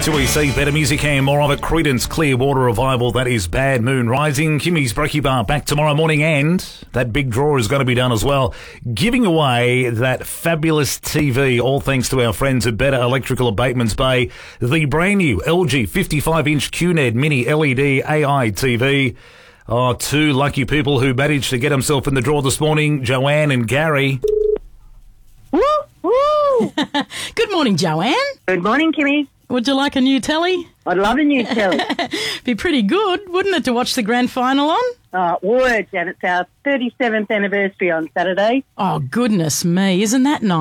Till we see better music and more of it. Creedence Clearwater Revival. That is Bad Moon Rising. Kimmy's Brekkie Bar back tomorrow morning, and that big draw is going to be done as well. Giving away that fabulous TV, all thanks to our friends at Better Electrical Abatements Bay. The brand new LG 55-inch QNED Mini LED AI TV. Oh, two lucky people who managed to get themselves in the draw this morning, Joanne and Gary. Woo! Woo! Good morning, Joanne. Good morning, Kimmy. Would you like a new telly? I'd love a new telly. Be pretty good, wouldn't it, to watch the grand final on? Oh, it would, and it's our 37th anniversary on Saturday. Oh, goodness me. Isn't that nice?